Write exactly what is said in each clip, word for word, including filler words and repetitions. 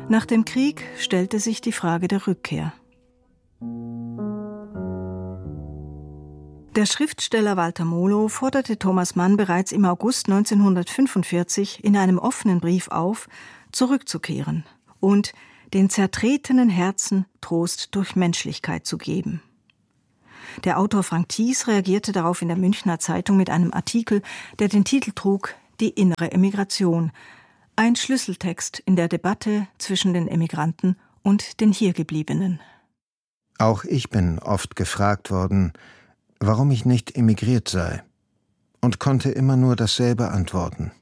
Nach dem Krieg stellte sich die Frage der Rückkehr. Der Schriftsteller Walter Molo forderte Thomas Mann bereits im August neunzehnhundertfünfundvierzig in einem offenen Brief auf, zurückzukehren und den zertretenen Herzen Trost durch Menschlichkeit zu geben. Der Autor Frank Thies reagierte darauf in der Münchner Zeitung mit einem Artikel, der den Titel trug »Die innere Emigration«, ein Schlüsseltext in der Debatte zwischen den Emigranten und den Hiergebliebenen. Auch ich bin oft gefragt worden, warum ich nicht emigriert sei, und konnte immer nur dasselbe antworten.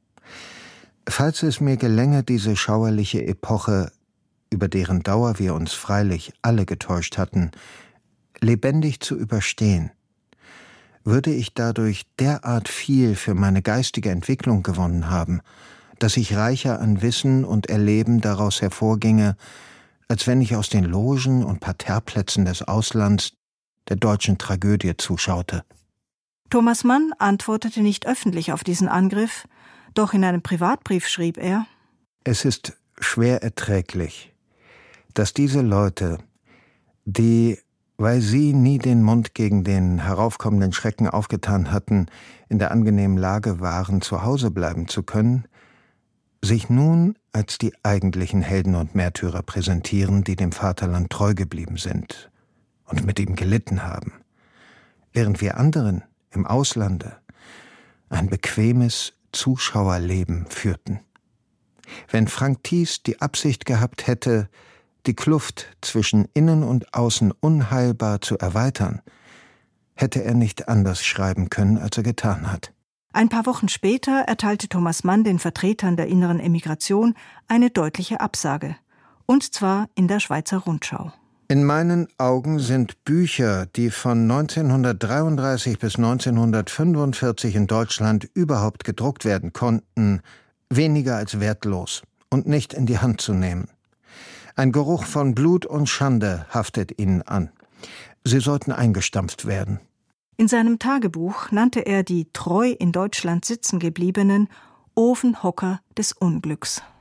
Falls es mir gelänge, diese schauerliche Epoche, über deren Dauer wir uns freilich alle getäuscht hatten, lebendig zu überstehen, würde ich dadurch derart viel für meine geistige Entwicklung gewonnen haben, dass ich reicher an Wissen und Erleben daraus hervorginge, als wenn ich aus den Logen und Parterreplätzen des Auslands der deutschen Tragödie zuschaute. Thomas Mann antwortete nicht öffentlich auf diesen Angriff, doch in einem Privatbrief schrieb er: Es ist schwer erträglich, dass diese Leute, die, weil sie nie den Mund gegen den heraufkommenden Schrecken aufgetan hatten, in der angenehmen Lage waren, zu Hause bleiben zu können, sich nun als die eigentlichen Helden und Märtyrer präsentieren, die dem Vaterland treu geblieben sind und mit ihm gelitten haben, während wir anderen im Auslande ein bequemes Zuschauerleben führten. Wenn Frank Thies die Absicht gehabt hätte, die Kluft zwischen Innen und Außen unheilbar zu erweitern, hätte er nicht anders schreiben können, als er getan hat. Ein paar Wochen später erteilte Thomas Mann den Vertretern der inneren Emigration eine deutliche Absage, und zwar in der Schweizer Rundschau. In meinen Augen sind Bücher, die von neunzehnhundertdreiunddreißig bis neunzehnhundertfünfundvierzig in Deutschland überhaupt gedruckt werden konnten, weniger als wertlos und nicht in die Hand zu nehmen. Ein Geruch von Blut und Schande haftet ihnen an. Sie sollten eingestampft werden. In seinem Tagebuch nannte er die treu in Deutschland sitzen gebliebenen Ofenhocker des Unglücks.